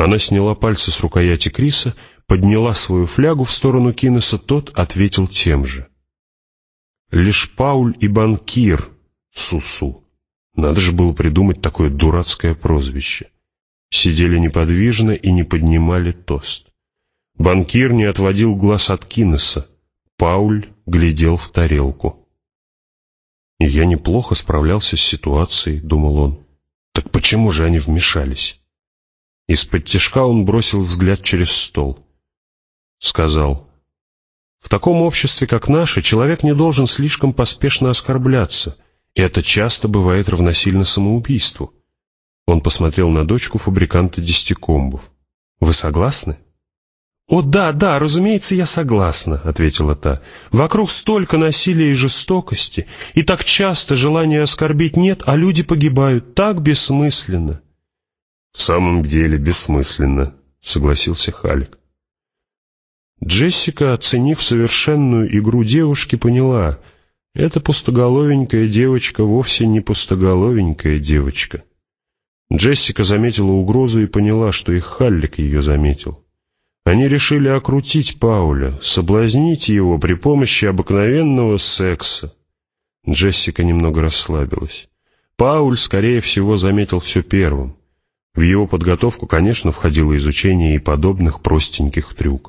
Она сняла пальцы с рукояти Криса, подняла свою флягу в сторону Кинеса, тот ответил тем же. «Лишь Пауль и банкир, Сусу». Надо же было придумать такое дурацкое прозвище. Сидели неподвижно и не поднимали тост. Банкир не отводил глаз от Кинеса. Пауль глядел в тарелку. «Я неплохо справлялся с ситуацией», — думал он. «Так почему же они вмешались?» Из-под тишка он бросил взгляд через стол. Сказал: «В таком обществе, как наше, человек не должен слишком поспешно оскорбляться. Это часто бывает равносильно самоубийству». Он посмотрел на дочку фабриканта десятикомбов. «Вы согласны?» «О, да, разумеется, я согласна», — ответила та. «Вокруг столько насилия и жестокости, и так часто желания оскорбить нет, а люди погибают так бессмысленно». «В самом деле бессмысленно», — согласился Халек. Джессика, оценив совершенную игру девушки, поняла, эта пустоголовенькая девочка вовсе не пустоголовенькая девочка. Джессика заметила угрозу и поняла, что и Халлик ее заметил. Они решили окрутить Пауля, соблазнить его при помощи обыкновенного секса. Джессика немного расслабилась. Пауль, скорее всего, заметил все первым. В его подготовку, конечно, входило изучение и подобных простеньких трюков.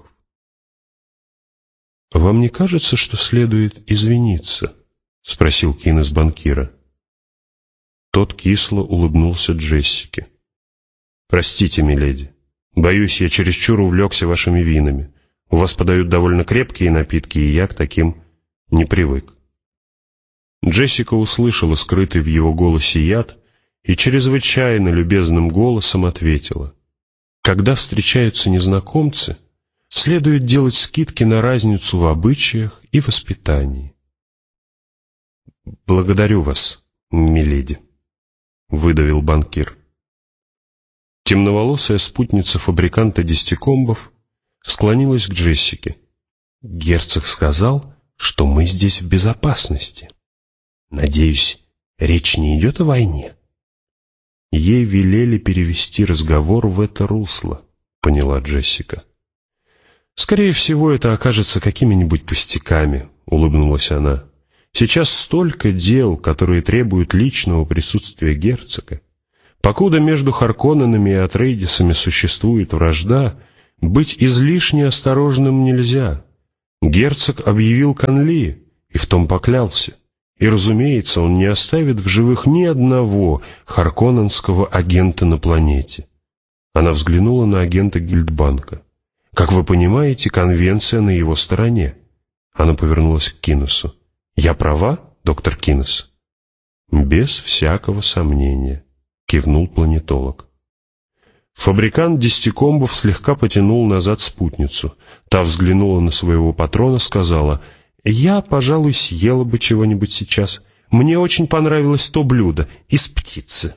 «Вам не кажется, что следует извиниться?» — спросил Кинес банкира. Тот кисло улыбнулся Джессике. «Простите, миледи. Боюсь, я чересчур увлекся вашими винами. У вас подают довольно крепкие напитки, и я к таким не привык». Джессика услышала скрытый в его голосе яд и чрезвычайно любезным голосом ответила: «Когда встречаются незнакомцы, следует делать скидки на разницу в обычаях и воспитании». «Благодарю вас, миледи», — выдавил банкир. Темноволосая спутница фабриканта десятикомбов склонилась к Джессике. «Герцог сказал, что мы здесь в безопасности. Надеюсь, речь не идет о войне?» Ей велели перевести разговор в это русло, поняла Джессика. «Скорее всего, это окажется какими-нибудь пустяками», — улыбнулась она. «Сейчас столько дел, которые требуют личного присутствия герцога. Покуда между Харконненами и Атрейдисами существует вражда, быть излишне осторожным нельзя. Герцог объявил Канли и в том поклялся. И, разумеется, он не оставит в живых ни одного харконненского агента на планете». Она взглянула на агента Гильдбанка. «Как вы понимаете, конвенция на его стороне». Она повернулась к Кинесу. «Я права, доктор Кинес?» «Без всякого сомнения», — кивнул планетолог. Фабрикант десятикомбов слегка потянул назад спутницу. Та взглянула на своего патрона, сказала: «Я, пожалуй, съела бы чего-нибудь сейчас. Мне очень понравилось то блюдо из птицы».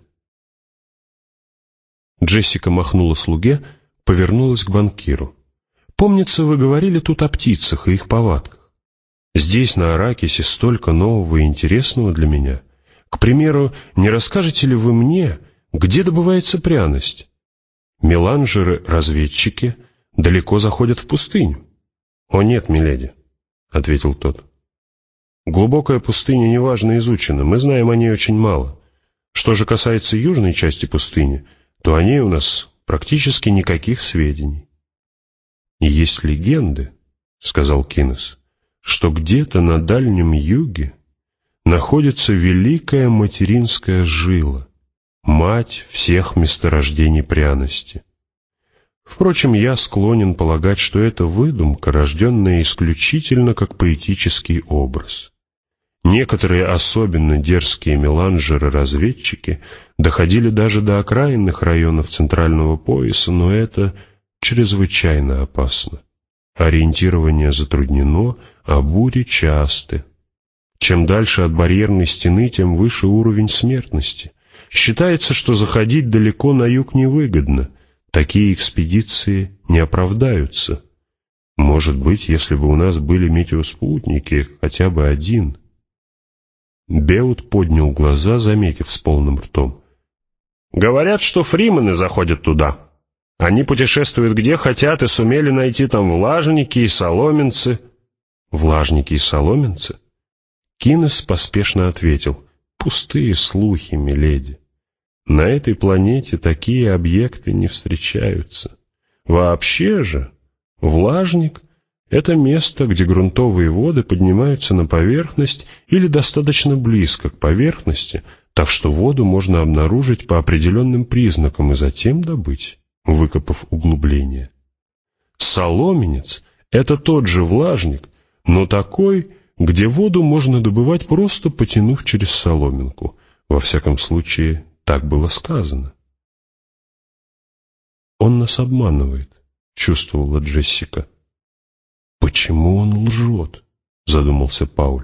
Джессика махнула слуге, повернулась к банкиру. «Помнится, вы говорили тут о птицах и их повадках. Здесь, на Аракисе, столько нового и интересного для меня. К примеру, не расскажете ли вы мне, где добывается пряность? Меланжеры-разведчики далеко заходят в пустыню». «О нет, миледи», — ответил тот. «Глубокая пустыня неважно изучена, мы знаем о ней очень мало. Что же касается южной части пустыни, то о ней у нас практически никаких сведений». «Есть легенды, — сказал Кинес, — что где-то на Дальнем Юге находится великая материнская жила, мать всех месторождений пряности. Впрочем, я склонен полагать, что это выдумка, рожденная исключительно как поэтический образ. Некоторые особенно дерзкие меланжеры-разведчики доходили даже до окраинных районов Центрального пояса, но это чрезвычайно опасно. Ориентирование затруднено, а бури часты. Чем дальше от барьерной стены, тем выше уровень смертности. Считается, что заходить далеко на юг невыгодно. Такие экспедиции не оправдаются. Может быть, если бы у нас были метеоспутники, хотя бы один. Беут поднял глаза, заметив с полным ртом: «Говорят, что фримены заходят туда. Они путешествуют где хотят и сумели найти там влажники и соломенцы». «Влажники и соломенцы?» Кинес поспешно ответил: «Пустые слухи, миледи. На этой планете такие объекты не встречаются. Вообще же, влажник — это место, где грунтовые воды поднимаются на поверхность или достаточно близко к поверхности, так что воду можно обнаружить по определенным признакам и затем добыть, выкопав углубление. Соломенец — это тот же влажник, но такой, где воду можно добывать, просто потянув через соломинку. Во всяком случае, так было сказано». «Он нас обманывает», — чувствовала Джессика. «Почему он лжет?» — задумался Пауль.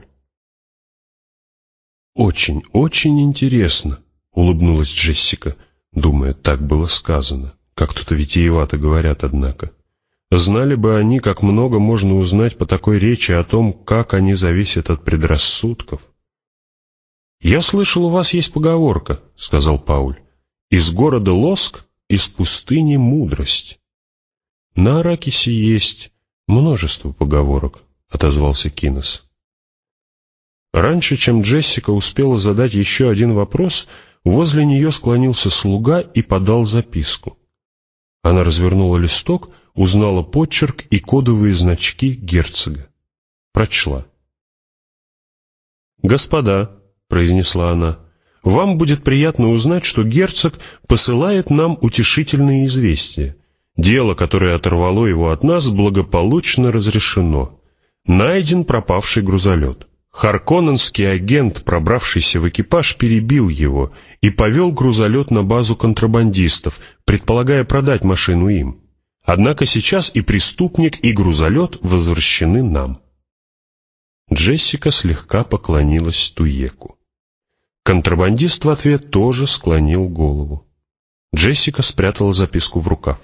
«Очень, очень интересно», — улыбнулась Джессика, думая, так было сказано. Как тут витиевато говорят, однако. Знали бы они, как много можно узнать по такой речи о том, как они зависят от предрассудков. «Я слышал, у вас есть поговорка», — сказал Пауль. «Из города лоск, из пустыни мудрость». «На Аракисе есть множество поговорок», — отозвался Кинес. Раньше, чем Джессика успела задать еще один вопрос, возле нее склонился слуга и подал записку. Она развернула листок, узнала почерк и кодовые значки герцога. Прочла. «Господа», — произнесла она, — «вам будет приятно узнать, что герцог посылает нам утешительные известия. Дело, которое оторвало его от нас, благополучно разрешено. Найден пропавший грузолет. Харконненский агент, пробравшийся в экипаж, перебил его и повел грузолет на базу контрабандистов, предполагая продать машину им. Однако сейчас и преступник, и грузолет возвращены нам». Джессика слегка поклонилась Туеку. Контрабандист в ответ тоже склонил голову. Джессика спрятала записку в рукав.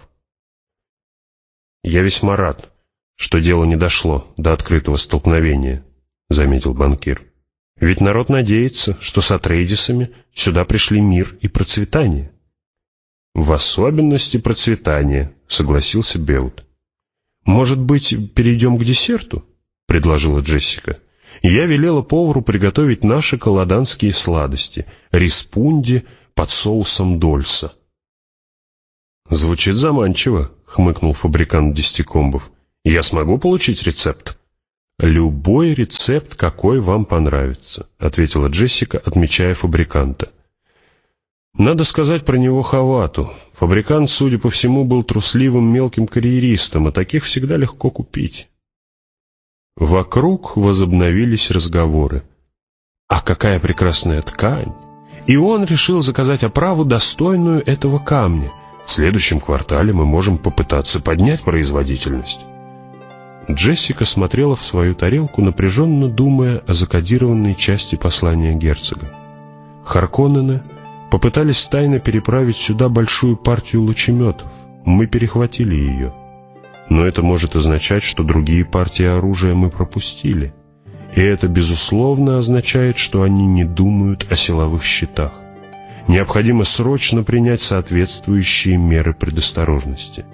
«Я весьма рад, что дело не дошло до открытого столкновения», — заметил банкир. «Ведь народ надеется, что с Атрейдисами сюда пришли мир и процветание». «В особенности процветание», — согласился Беут. «Может быть, перейдем к десерту?» — предложила Джессика. «Я велела повару приготовить наши колоданские сладости — респунди под соусом дольса». «Звучит заманчиво», — хмыкнул фабрикант десятикомбов. «Я смогу получить рецепт?» «Любой рецепт, какой вам понравится», — ответила Джессика, отмечая фабриканта. Надо сказать про него Хавату. Фабрикант, судя по всему, был трусливым мелким карьеристом, а таких всегда легко купить. Вокруг возобновились разговоры. «Ах, какая прекрасная ткань!» И он решил заказать оправу, достойную этого камня. В следующем квартале мы можем попытаться поднять производительность. Джессика смотрела в свою тарелку, напряженно думая о закодированной части послания герцога. Харконнены попытались тайно переправить сюда большую партию лучеметов. Мы перехватили ее. Но это может означать, что другие партии оружия мы пропустили. И это, безусловно, означает, что они не думают о силовых щитах. Необходимо срочно принять соответствующие меры предосторожности.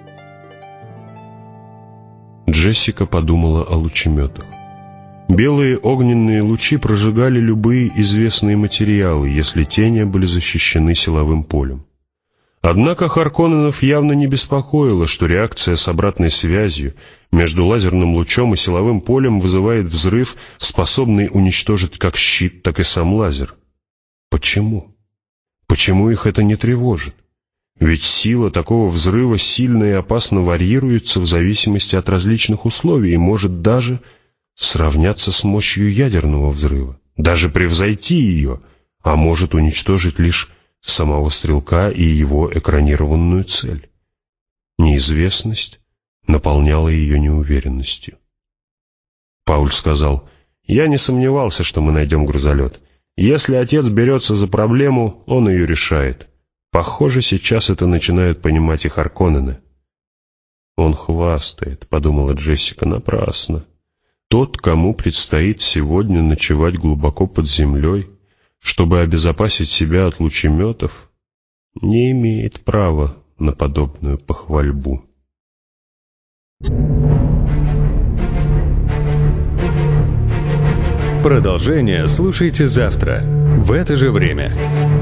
Джессика подумала о лучеметах. Белые огненные лучи прожигали любые известные материалы, если те не были защищены силовым полем. Однако Харконненов явно не беспокоило, что реакция с обратной связью между лазерным лучом и силовым полем вызывает взрыв, способный уничтожить как щит, так и сам лазер. Почему? Почему их это не тревожит? Ведь сила такого взрыва сильно и опасно варьируется в зависимости от различных условий и может даже сравняться с мощью ядерного взрыва, даже превзойти ее, а может уничтожить лишь самого стрелка и его экранированную цель. Неизвестность наполняла ее неуверенностью. Пауль сказал: «Я не сомневался, что мы найдем грузолет. Если отец берется за проблему, он ее решает. Похоже, сейчас это начинают понимать и Харконнены». «Он хвастает», — подумала Джессика, — «напрасно. Тот, кому предстоит сегодня ночевать глубоко под землей, чтобы обезопасить себя от лучеметов, не имеет права на подобную похвальбу. Продолжение слушайте завтра в это же время.